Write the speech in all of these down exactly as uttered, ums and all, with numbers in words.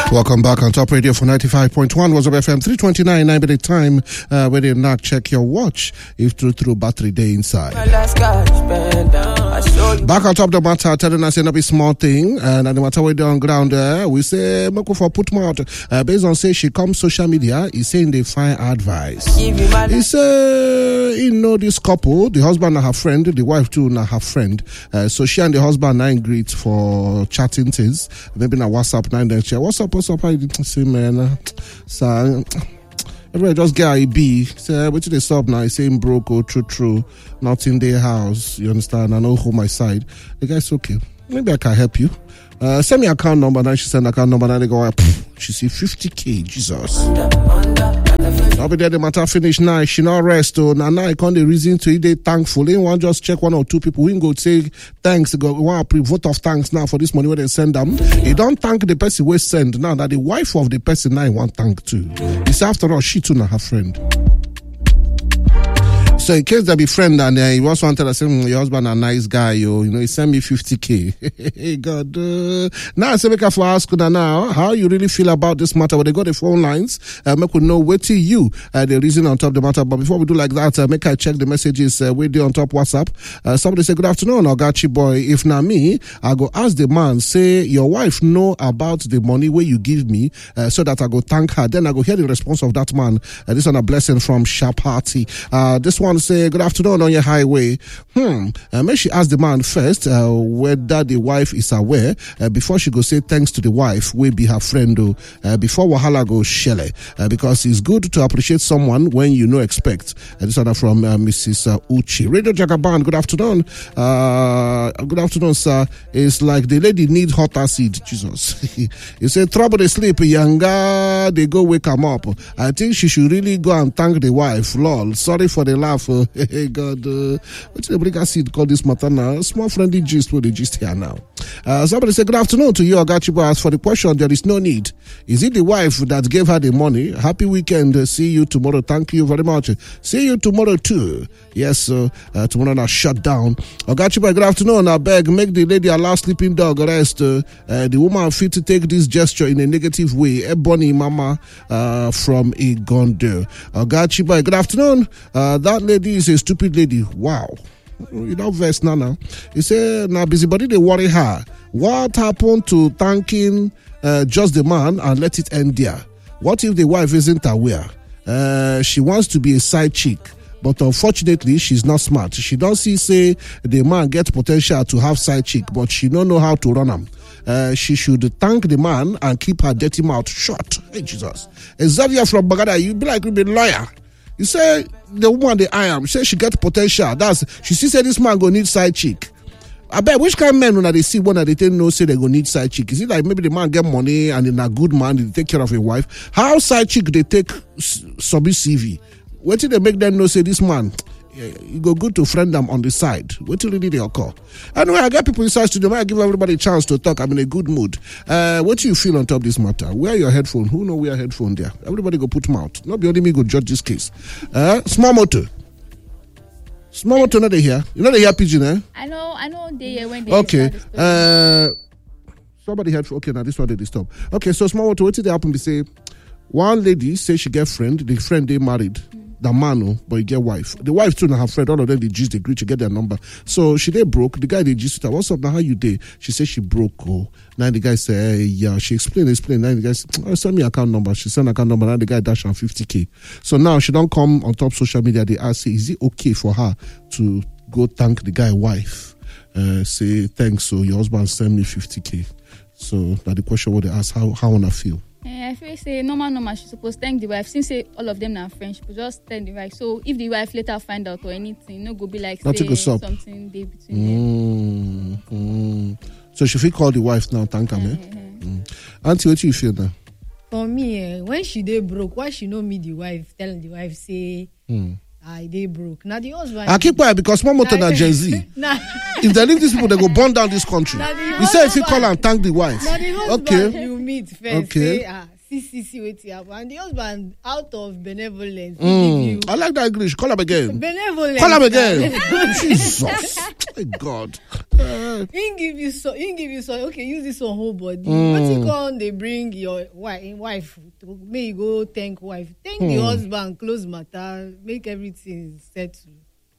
Welcome back on Top Radio for ninety-five point one was F M three twenty-nine, nine minute time. Uh, where you not check your watch if through through battery day inside. Back on top of the matter, telling us a small thing, and the matter we do on ground there, uh, we say Moko for put mouth uh, based on say she comes social media, he's saying they find advice. He say he know this couple, the husband and her friend, the wife too and her friend. Uh, so she and the husband nine greet for chatting things, maybe na WhatsApp nine then share. What's up, what's up? I didn't say man. Uh, so everybody just get a B. Say, what they stop now? He's saying broke or true, true, not in their house. You understand? I know who my side. The guy's okay. Maybe I can help you. Uh, send me account number. Now she send account number. Now they go, she see fifty K. Jesus. I'll be there. The matter finish now. She not rest. Oh, now now I can't the reason to eat thankful. They want just check one or two people. We can go say thanks. Go want a vote of thanks now for this money where they send them. You don't thank the person we send now. That the wife of the person now want thank too. It's after all she too not her friend. So in case there be friend and uh, he was wanted to say mm, your husband a nice guy, yo, you know, he sent me fifty K. Hey God, uh, now I say make a for ask now how you really feel about this matter. When they got the phone lines, uh, make we know what to you uh, the reason on top of the matter. But before we do like that, uh, make I check the messages uh, we do on top WhatsApp. Uh, somebody say good afternoon, Ogachi boy. If not me, I go ask the man say your wife know about the money where you give me, uh, so that I go thank her. Then I go hear the response of that man. Uh, this one a blessing from Shapati. Uh, this one say good afternoon on your highway. Hmm. Uh, make she ask the man first uh, whether the wife is aware uh, before she go say thanks to the wife will be her friend though, uh, before wahala go shele, uh, because it's good to appreciate someone when you no expect. Uh, this one from uh, Missus Uh, Uchi. Radio Jagaban, good afternoon. Uh, good afternoon, sir. It's like the lady need hot acid. Jesus. You say trouble they sleep, younger they go wake them up. I think she should really go and thank the wife. Lol. Sorry for the laugh. Uh, hey God, uh, what's the break acid call this matter now? Small friendly gist for the gist here now. Uh, somebody say good afternoon to you, Agachibo. As for the question, there is no need. Is it the wife that gave her the money? Happy weekend. Uh, see you tomorrow. Thank you very much. See you tomorrow too. Yes, uh, uh, tomorrow now shut down. Agachibo, good afternoon. I beg, make the lady allow sleeping dog rest. Uh, uh, the woman fit to take this gesture in a negative way. Ebony Mama uh, from Igondo. Agachibo, good afternoon. Uh, that lady is a stupid lady. Wow. You know, verse now. now. He said, now busybody, they worry her. What happened to thanking uh, just the man and let it end there? What if the wife isn't aware? Uh, she wants to be a side chick, but unfortunately, she's not smart. She don't see, say, the man get potential to have side chick, but she don't know how to run them. Uh, she should thank the man and keep her dirty mouth shut. Hey, Jesus. Xavier from Bagada, you be like you be lawyer. You say the woman the I am, say she get potential. That's she see say this man go need side chick. I bet which kind of men when they see one that they think no say they go need side chick. Is it like maybe the man get money and in a good man they take care of his wife? How side chick they take submissive? What till they make them know say this man? You go good to friend them on the side. What till really they occur? Anyway, I got people inside studio. I give everybody a chance to talk. I'm in a good mood. Uh, what do you feel on top of this matter? Wear your headphone. Who know wear headphone there? Everybody go put mouth. Not be only me go judge this case. Uh, small motor. Small motor not they hear. You know they hear pigeon, eh? I know, I know they hear when they okay. Uh, somebody headphone. Okay, now this one they disturb. Okay, so small motor. What did they happen? They say one lady say she get friend. The friend they married. Mm. The man, oh, but you get wife. The wife too, and her friend, all of them, they just agree to get their number. So she they broke. The guy they just her, what's up now? How you day? She said she broke. Oh, now the guy say, hey, yeah. She explained, explained. Now the guy said, oh, send me account number. She sent account number. Now the guy dash on fifty K. So now she don't come on top social media. They ask, say, is it okay for her to go thank the guy wife? Uh, say thanks. So your husband send me fifty K. So now the question what they ask, how how wanna feel? Uh, I feel say normal, normal. She's supposed to thank the wife. Since say all of them are friends, she could just thank the wife. So if the wife later find out or anything, no go be like say something day between mm, them. Mm. So she feel call the wife now, thank her, uh, eh? Uh, mm. Auntie, what do you feel now? For me, eh, when she dey broke, why she no meet the wife? Tell the wife say. Mm. I they broke. Now the husband. I keep quiet because small motor na Gen Z. Nah. If they leave these people, they go burn down this country. You say if you call and thank the wife. Now the husband okay. You meet first. Okay. Say, ah, see, see, see what you have. And the husband, out of benevolence, mm. you. I like that English. Call him again. Benevolence. Call him again. Jesus. Thank God. He give you so. He give you so. Okay, use this on whole body. Mm. What you call? They bring your wife. Wife. May you go thank wife. Thank mm. the husband. Close matter. Make everything settle.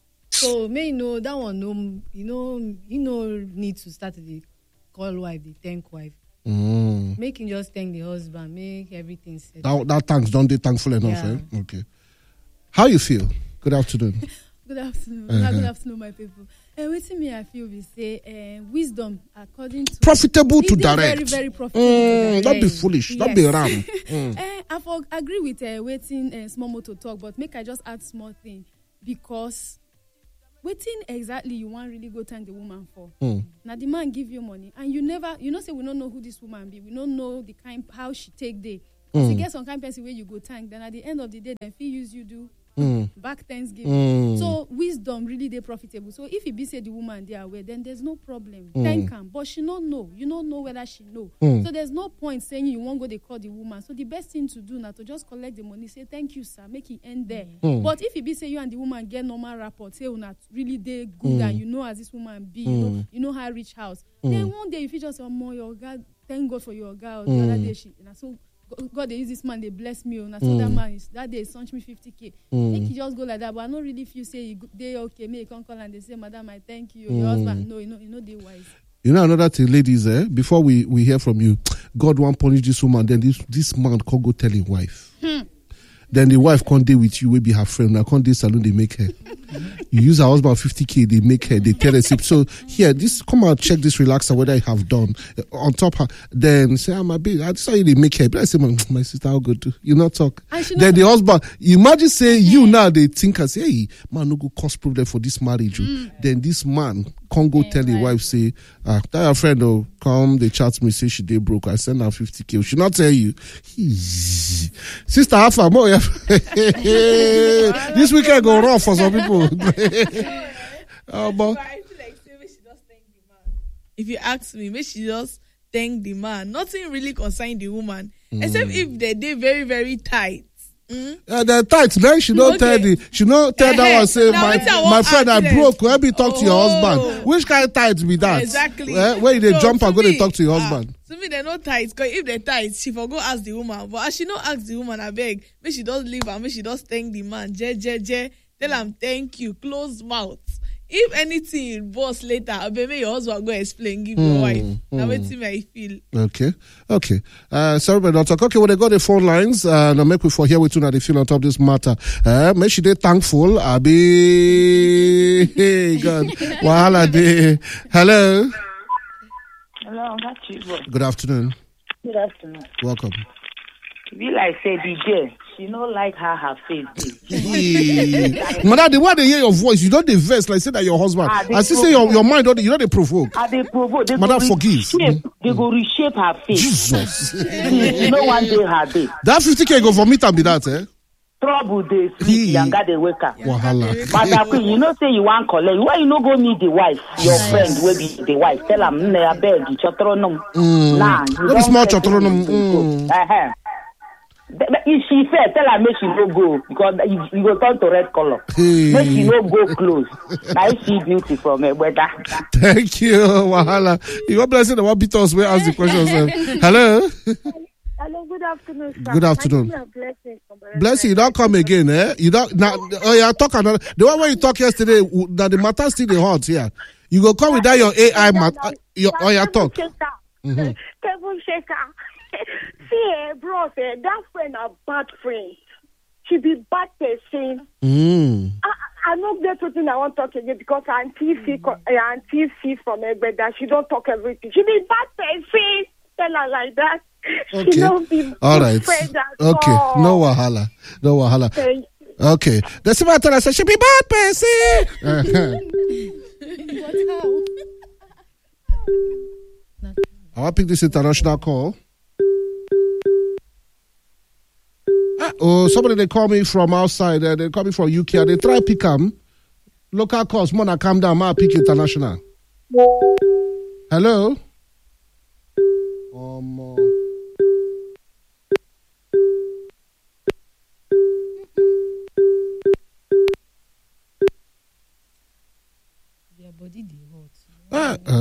So may you know that one. No, you know, you know, need to start the call wife. The thank wife. Mm. Make him just thank the husband. Make everything settle. That, that thanks. Don't they thankful enough? Yeah. Eh? Okay. How you feel? Good afternoon. Good afternoon. Uh-huh. Good afternoon, my people. Uh, waiting me, I feel we say uh, wisdom according to profitable to direct. Very, very profitable. Mm, to don't be foolish. Yes. Don't be ram. Mm. uh, I for, agree with uh, waiting uh, small more to talk, but make I just add small thing because waiting exactly you want really go thank the woman for. Mm. Now the man give you money and you never you know say we don't know who this woman be. We don't know the kind how she take day. Mm. So you get some kind of person where you go thank. Then at the end of the day, then fee use you do. Mm. Back Thanksgiving. Mm. So wisdom really they profitable. So if it be say the woman they are aware, then there's no problem. Mm. Thank her. But she don't know. You don't know whether she know. Mm. So there's no point saying you won't go they call the woman. So the best thing to do now to just collect the money, say thank you, sir, make it end there. Mm. But if it be say you and the woman get normal rapport, say not really they good mm. and you know as this woman be, mm. you know, you know how rich house. Mm. Then one day if you just say, oh more your God, thank God for your girl. Mm. The other day she and so God, they use this man, they bless me. And I saw mm. that man, is, that day, he me fifty K. Mm. I think he just go like that, but I don't really feel say, they okay, me, come call and they say, Madam, I thank you. Mm. Your husband, no, you know, you know, they wise. You know, another thing, ladies, eh, before we, we hear from you, God won't punish this woman, then this, this man can't go tell his wife. Hmm. Then the wife can't deal with you, will be her friend. Now, can't deal salon, they make her. You use her husband fifty K, they make her, they tell her. So, here, this, come and check this relaxer, whether I have done. Uh, on top, her, then say, I'm a bit, I saw you, they make her. But I say, my, my sister, how good to, you not talk. Then the husband, imagine say, you now, they think and say, hey, man, no go cause problem for this marriage. Mm. Then this man can't go yeah, tell his right. wife, say, ah, tell your friend, oh, come, they chat me, say she did broke. I send her fifty K. She not tell you. Sister, half a more. This weekend go rough for some people. uh, but if you ask me, maybe she just thank the man. Nothing really concern the woman, mm. except if they they very very tight. Mm? Uh, they're tight. Then she don't okay. tell the she don't tell uh-huh. that one say now my my friend I broke. Let me talk oh. to your husband. Which kind of tight be that? Exactly. Uh, where they so, jump and go to talk to your husband. Uh, to me they're not tight. Cause if they're tight, she for go ask the woman. But as she not ask the woman, I beg. Maybe she don't leave and maybe she don't thank the man. Je je je. Tell him thank you. Close mouth. If anything boss later, I bet your husband go explain, give mm, your wife. Mm. Now wait till I feel. Okay. Okay. Uh sorry, but not talk. Okay, well they got the phone lines. Uh now make we for here with you now they feel on top of this matter. Uh make sure they thankful. I be hey God. Wahala day. Hello. Hello, that's you. Good afternoon. Good afternoon. Welcome. Be like say D J. She don't like how her face is. Mother, the way they hear your voice, you don't the verse like say that your husband. Ah, I see say your, your mind, don't you don't they provoke. Ah, they provoke. They Mother, forgive. Reshape, they go reshape her face. Jesus. You know one day her day. That fifty K go for me and be that, eh? Trouble they sleep, younger they wake up. Wahala. But you know say you want collect. Why you no go meet the wife? Your friend will be the wife. Tell them, I beg you, chotronom. Nah, you don't small chotronom. Uh-huh. If she fair, tell her make she no go because you go turn to red color. Hey. Make she no go close. I see beauty from her weather. Thank you, Wahala. You want blessing the one beat us? Where ask the question? Hello. Hello. Good afternoon, sir. Good afternoon. Blessing, blessing, you don't come again, eh? You don't now. Oh, yeah, talk another. The one where you talk yesterday, that the matter still the hot here. You go come without your A I mat. Your oh, yeah, talk. Mm-hmm. Table shaker. See, eh, bros, eh, that friend a bad friend. She be bad person. Mm. I, I know that's something I want to talk again because Auntie Fee, uh, Auntie Fee from Egbeda, she don't talk everything. She be bad person. Tell her like that. Okay. She don't be all right. Friend at okay. all. No wahala. No wahala. Okay. Okay. The same tell us she be bad person. I want to pick this international call. Oh, somebody they call me from outside. Uh, they call me from U K. They try pick them. Local calls. Mona, calm down. I pick international. Hello. Um. Uh, Their body they hot. uh,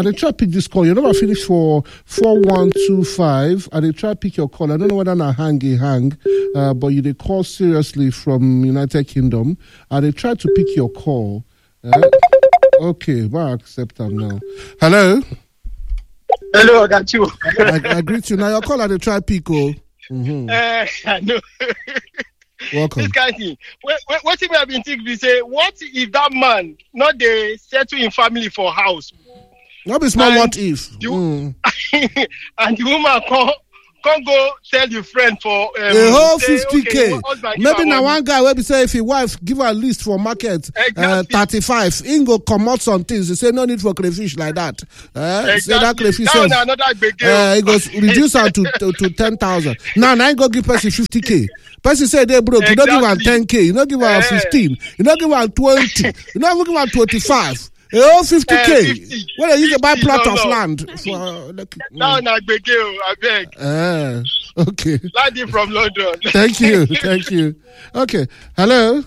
they try to pick this call. You never finish for four one two five. And they try to pick your call. I don't know whether I hang a hang, uh, but you they call seriously from United Kingdom. And they try to pick your call. Uh, okay, well, I accept them now. Hello? Hello, I got you. I, I greet you. Now your call, they try pick. Oh. Mm-hmm. Uh, I know. Welcome. This kind of thing. What, what, what if we have been thinking, we say, what if that man not they settle in family for house? Not be small, what if? You, mm. And the woman come, come go tell your friend for um, a whole say, fifty K. Okay, maybe now one guy will be say if his wife give her a list for market exactly. uh, thirty-five, he go come out some things. He say no need for crayfish like that. Uh, exactly. Say that crayfish that says, another big uh, he goes reduce her to, to, to ten thousand. Now, now he go give person fifty K. Person say they broke. Exactly. You don't give her ten K. You don't give her yeah. fifteen. You don't give her twenty. You don't give her twenty-five. A whole fifty K. Uh, fifty. When they use to buy plot no, of no. land. For, uh, like, now, now, big I beg. Uh, okay. Landing from London. Thank you. Thank you. Okay. Hello.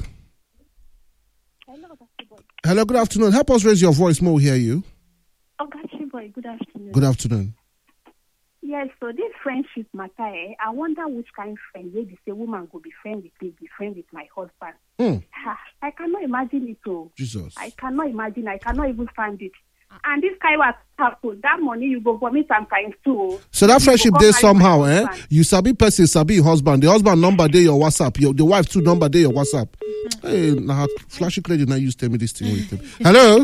Hello, Boy. Hello, good afternoon. Help us raise your voice more, hear you. Oh, Boy, good afternoon. Good afternoon. Yes, so this friendship matter, eh, I wonder which kind of friend maybe say woman go be friend with me, be friend with my husband. Mm. I cannot imagine it all. Jesus. I cannot imagine. I cannot even find it. And this kind of happen, that money you go for me sometimes too. So that friendship there somehow, eh? You sabi person, sabi husband. The husband number there your WhatsApp. Your the wife too number there your WhatsApp. Hey, now flashy credit now you tell me this thing with them. Hello.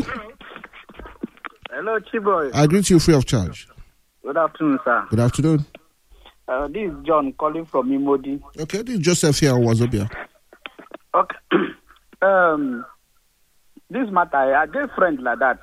Hello, Chiboy. I greet you free of charge. Good afternoon, sir. Good afternoon. Uh, this is John calling from Imodi. Okay, this is Joseph here in Wazobia. Okay. um, this matter, I get a friend like that.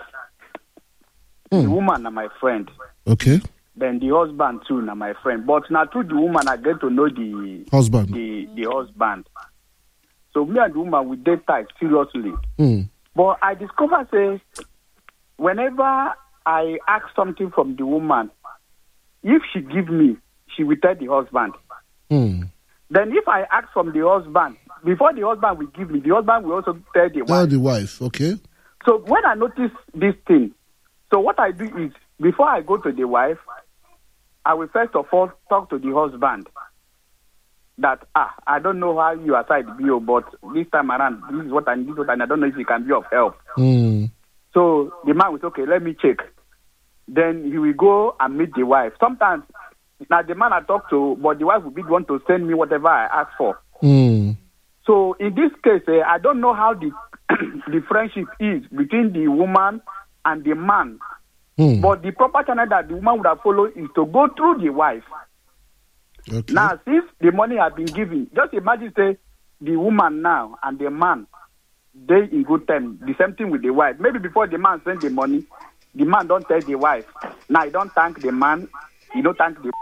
Mm. The woman and my friend. Okay. Then the husband too, na my friend. But now through the woman, I get to know the husband. The the husband. So me and the woman we date tight seriously. Mm. But I discover say, whenever I ask something from the woman, if she give me, she will tell the husband. Mm. Then if I ask from the husband, before the husband will give me, the husband will also tell the wife. Tell the wife, okay. So when I notice this thing, so what I do is, before I go to the wife, I will first of all talk to the husband. That, ah, I don't know how you are side B O, but this time around, this is what I need, this is what I, need. I don't know if you can be of help. Mm. So the man will say, okay, let me check. Then he will go and meet the wife. Sometimes, now the man I talk to, but the wife will be the one to send me whatever I ask for. Mm. So in this case, eh, I don't know how the the friendship is between the woman and the man. Mm. But the proper channel that the woman would have followed is to go through the wife. Okay. Now, since the money has been given, just imagine, say, the woman now and the man, they in good time. The same thing with the wife. Maybe before the man send the money, the man don't tell the wife. Now, he don't thank the man, he don't thank the...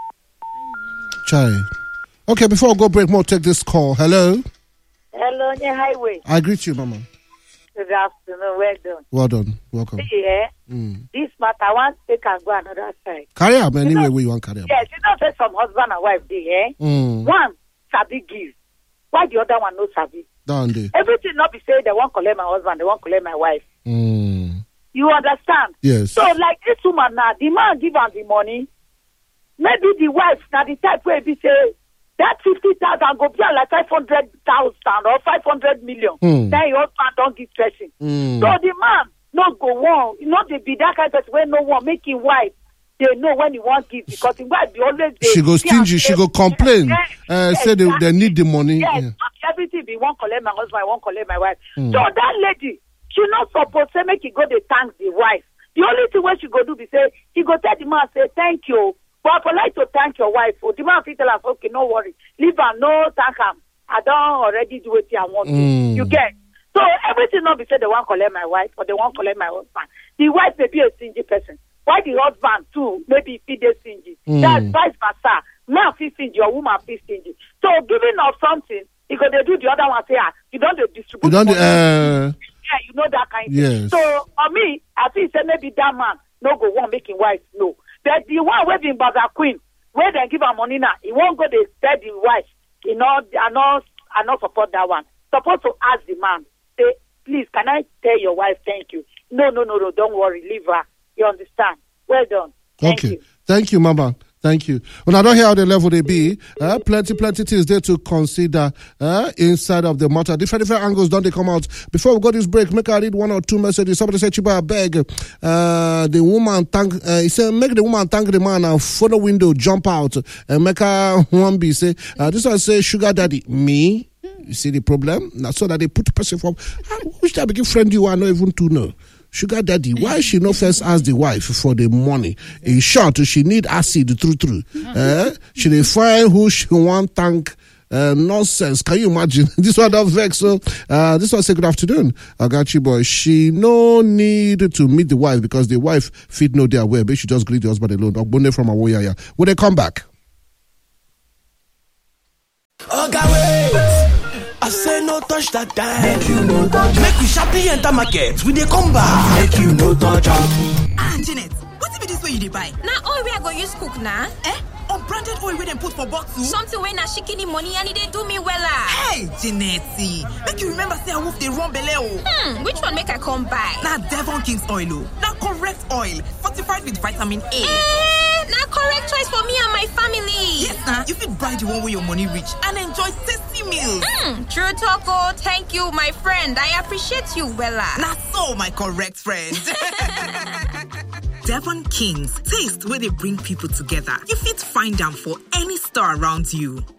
Chai. Okay, before I go break, more take this call. Hello? Hello, the highway. I greet you, Mama. Good afternoon, well done. Well done, welcome. Yeah, mm. This matter, I want to take and go another side. Carry up anyway you know, where you want carry up. Yes, you know, say some husband and wife, they, eh? Mm. One, sabi give. Why the other one no sabi? Down there. Everything not be say they won't collect my husband, they won't collect my wife. Mm. You understand? Yes. So, like this woman now, the man give her the money. Maybe the wife, now the type where be say, that fifty thousand go be like five hundred thousand or five hundred million. Mm. Then your husband don't give person. Mm. So the man not go on. You know, they be that kind of person when no one make him wife. They know when he wants give because he wife be always there. She go stingy, she go complain. Yes, yes, uh, yes, say they, exactly. they need the money. Yes, yeah. not everything be one collect my husband, one collect my wife. Mm. So that lady, she not supposed to make he go to thank the wife. The only thing what she go do be say, he go tell the man, say, thank you. But I like to thank your wife. Oh, the man will tell us, okay, no worry. Leave her, no thank him. I don't already do what I want Mm. to. You get? So everything not be said they won't collect my wife or they won't collect my husband. The wife may be a stingy person. Why the husband too? Maybe he be stingy. Mm. That's vice versa. Man feel stingy or woman feel stingy. So giving of something, because they do the other one say, ah, you don't distribute. You don't, money. uh, Yeah, you know that kind of yes. thing. So for me, I think say maybe that man no go want making wife no. But the one where the Baza Queen, where they give her money now, he won't go to tell the wife. You know, I not I not support that one. Supposed to ask the man, say, please, can I tell your wife thank you? No, no, no, no, don't worry, leave her. You understand? Well done. Thank okay. you. Thank you, Mama. Thank you. When I don't hear how the level they be, uh, plenty, plenty things there to consider uh, inside of the matter. Different, different angles don't they come out. Before we go this break, make I read one or two messages. Somebody said, Chiba, I beg, uh, the woman thank, uh, he said, make the woman thank the man and for the window jump out and make her one be say, uh, this one say, sugar daddy, me. You see the problem? Now, so that they put the person from, which type of friend you are not even to know. Sugar daddy, why she no first ask the wife for the money? In short, she need acid through through. Uh, she dey find who she want thank. Uh, nonsense. Can you imagine? This one don't vex. So, uh, this one say good afternoon. I got you, boy. She no need to meet the wife because the wife fit know their way. But she just greet the husband alone. Ogbonne from Awoyaya. Will they come back? Oh, God, wait. I say no touch that time. Make you no touch. Make we sharply enter market. We dey come back. Make you no touch. Ah, Janet, what be this way you dey buy? Na oil wey I go use cook na. Eh? Unbranded oil wey dem put for bottle? Something wey na shikini money and e dey do me wella. Hey, Janet, make you remember say I wolf dey run belle o. Hmm, which one make I come buy? Na Devon King's oil o. Na correct oil, fortified with vitamin A. Eh, na correct choice for me and my family. Yes, na. You fit buy the one wey your money reach and enjoy tasty meals. Hmm, true talk o. Thank you, my friend. I appreciate you wella. Na so, my correct friend. Devon Kings, taste where they bring people together. You fit find them for any store around you.